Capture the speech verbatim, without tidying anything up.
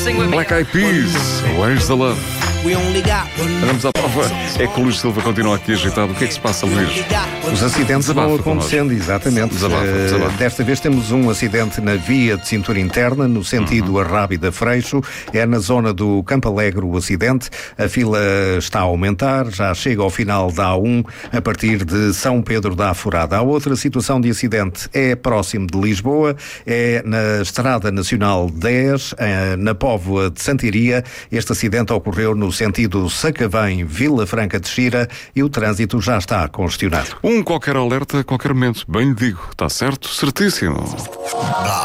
Black Eyed Peas, Where's the Love? Vamos à prova. É que o Luís Silva continua aqui agitado. O que é que se passa, Luís? Os acidentes vão acontecendo, exatamente. Desabafa, desabafa. Uh, desta vez temos um acidente na via de cintura interna, no sentido uhum. Arrábida-Freixo. É na zona do Campo Alegre o acidente. A fila está a aumentar, já chega ao final da A um, a partir de São Pedro da Aforada. A outra situação de acidente é próximo de Lisboa, é na Estrada Nacional dez, na Póvoa de Santiria. Este acidente ocorreu no sentido Sacavém-Vila Franca de Xira e o trânsito já está congestionado. Um qualquer alerta a qualquer momento. Bem lhe digo, está certo? Certíssimo.